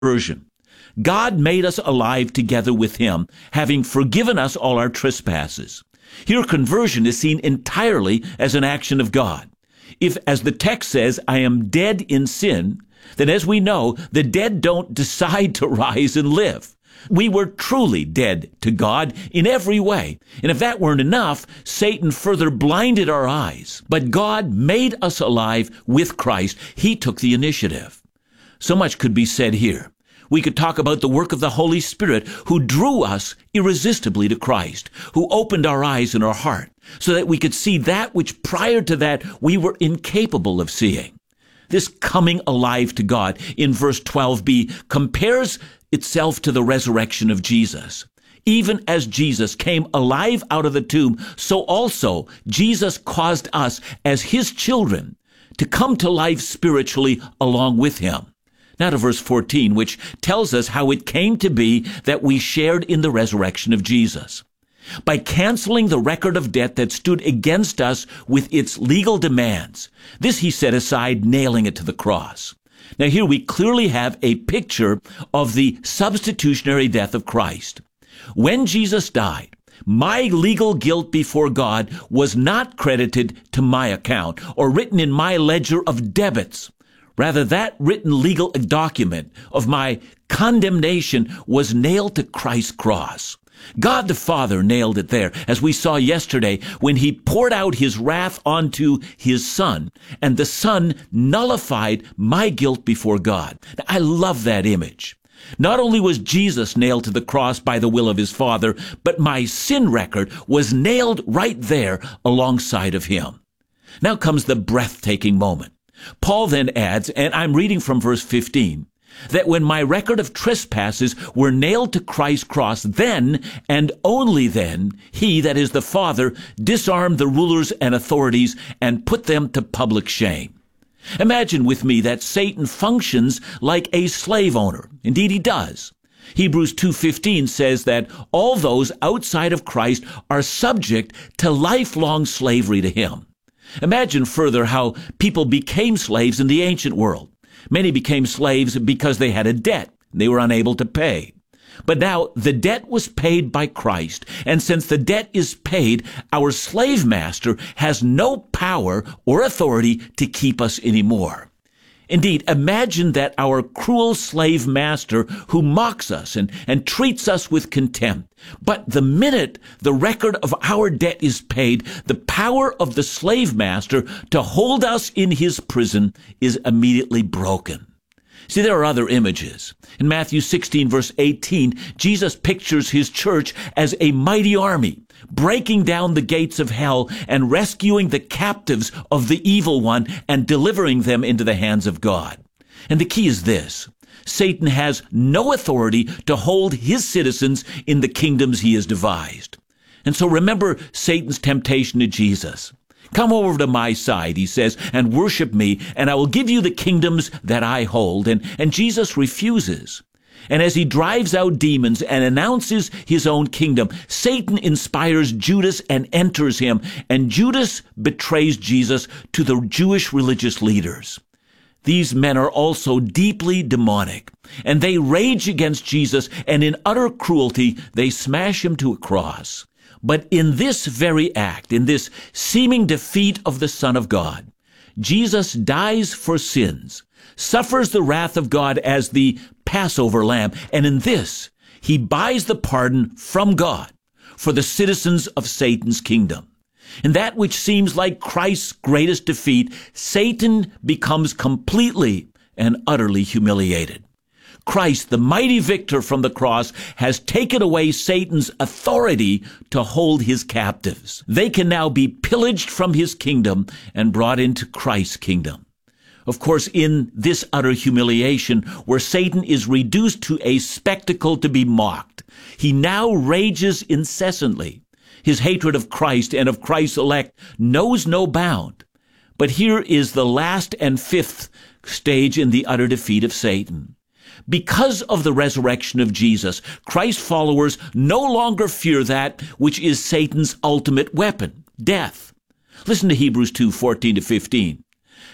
Version. God made us alive together with him, having forgiven us all our trespasses. Here, conversion is seen entirely as an action of God. If, as the text says, I am dead in sin, then as we know, the dead don't decide to rise and live. We were truly dead to God in every way. And if that weren't enough, Satan further blinded our eyes. But God made us alive with Christ. He took the initiative. So much could be said here. We could talk about the work of the Holy Spirit who drew us irresistibly to Christ, who opened our eyes and our heart so that we could see that which prior to that we were incapable of seeing. This coming alive to God in verse 12b compares itself to the resurrection of Jesus. Even as Jesus came alive out of the tomb, so also Jesus caused us as his children to come to life spiritually along with him. Now to verse 14, which tells us how it came to be that we shared in the resurrection of Jesus. By canceling the record of debt that stood against us with its legal demands. This he set aside, nailing it to the cross. Now here we clearly have a picture of the substitutionary death of Christ. When Jesus died, my legal guilt before God was not credited to my account or written in my ledger of debits. Rather, that written legal document of my condemnation was nailed to Christ's cross. God the Father nailed it there, as we saw yesterday when he poured out his wrath onto his Son, and the Son nullified my guilt before God. Now, I love that image. Not only was Jesus nailed to the cross by the will of his Father, but my sin record was nailed right there alongside of him. Now comes the breathtaking moment. Paul then adds, and I'm reading from verse 15, that when my record of trespasses were nailed to Christ's cross, then and only then he, that is the Father, disarmed the rulers and authorities and put them to public shame. Imagine with me that Satan functions like a slave owner. Indeed, he does. Hebrews 2:15 says that all those outside of Christ are subject to lifelong slavery to him. Imagine further how people became slaves in the ancient world. Many became slaves because they had a debt they were unable to pay. But now the debt was paid by Christ, and since the debt is paid, our slave master has no power or authority to keep us anymore. Indeed, imagine that our cruel slave master who mocks us and treats us with contempt. But the minute the record of our debt is paid, the power of the slave master to hold us in his prison is immediately broken. See, there are other images. In Matthew 16, verse 18, Jesus pictures his church as a mighty army, breaking down the gates of hell and rescuing the captives of the evil one and delivering them into the hands of God. And the key is this: Satan has no authority to hold his citizens in the kingdoms he has devised. And so remember Satan's temptation to Jesus. Come over to my side, he says, and worship me, and I will give you the kingdoms that I hold. And Jesus refuses. And as he drives out demons and announces his own kingdom, Satan inspires Judas and enters him, and Judas betrays Jesus to the Jewish religious leaders. These men are also deeply demonic, and they rage against Jesus, and in utter cruelty, they smash him to a cross. But in this very act, in this seeming defeat of the Son of God, Jesus dies for sins, suffers the wrath of God as the Passover lamb, and in this, he buys the pardon from God for the citizens of Satan's kingdom. In that which seems like Christ's greatest defeat, Satan becomes completely and utterly humiliated. Christ, the mighty victor from the cross, has taken away Satan's authority to hold his captives. They can now be pillaged from his kingdom and brought into Christ's kingdom. Of course, in this utter humiliation, where Satan is reduced to a spectacle to be mocked, he now rages incessantly. His hatred of Christ and of Christ's elect knows no bound. But here is the last and fifth stage in the utter defeat of Satan. Because of the resurrection of Jesus, Christ's followers no longer fear that which is Satan's ultimate weapon, death. Listen to Hebrews 2:14-15.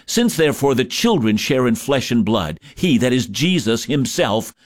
Since therefore the children share in flesh and blood, he, that is Jesus himself,